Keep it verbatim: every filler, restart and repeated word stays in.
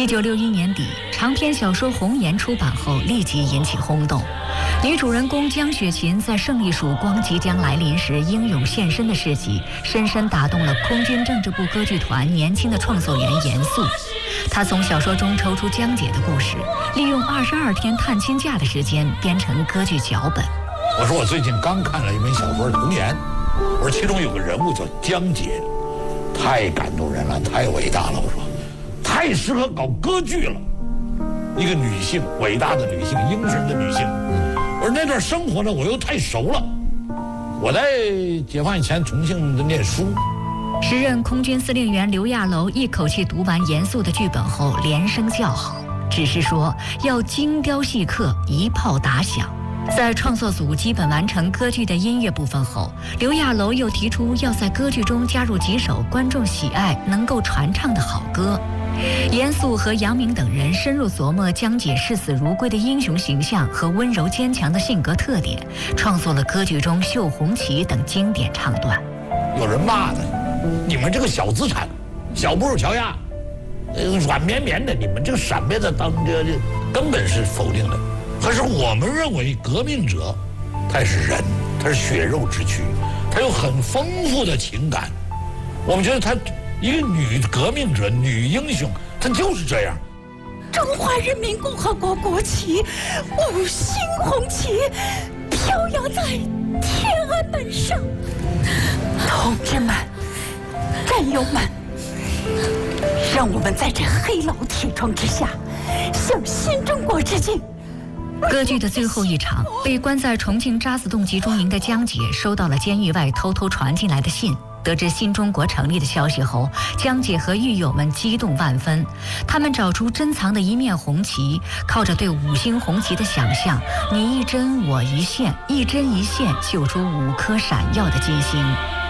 一九六一年底，长篇小说《红颜》出版后立即引起轰动。女主人公江雪琴在胜利曙光即将来临时英勇献身的事迹，深深打动了空军政治部歌剧团年轻的创作员严肃。他从小说中抽出江姐的故事，利用二十二天探亲假的时间编成歌剧脚本。 我说我最近刚看了一本小说《童年》，我说其中有个人物叫江姐，太感动人了，太伟大了。我说太适合搞歌剧了，一个女性，伟大的女性，英雄的女性。而那段生活呢，我又太熟了。我在解放以前重庆的念书。 时任空军司令员刘亚楼一口气读完严肃的剧本后，连声叫好，只是说要精雕细刻，一炮打响。在创作组基本完成歌剧的音乐部分后，刘亚楼又提出要在歌剧中加入几首观众喜爱、能够传唱的好歌。严肃和杨明等人深入琢磨江姐视死如归的英雄形象和温柔坚强的性格特点，创作了歌剧中《绣红旗》等经典唱段。 有人骂他，你们这个小资产、小布尔乔亚，呃，软绵绵的，你们这个闪别的当这这根本是否定的。可是我们认为革命者，他是人，他是血肉之躯，他有很丰富的情感。我们觉得他。一个女革命者、女英雄，她就是这样。 中华人民共和国国旗，五星红旗，飘扬在天安门上。同志们、战友们，让我们在这黑牢铁窗之下，向新中国致敬。 歌剧的最后一场，被关在重庆渣滓洞集中营的江姐收到了监狱外偷偷传进来的信。得知新中国成立的消息后，江姐和狱友们激动万分。他们找出珍藏的一面红旗，靠着对五星红旗的想象，你一针我一线，一针一线绣出五颗闪耀的金星。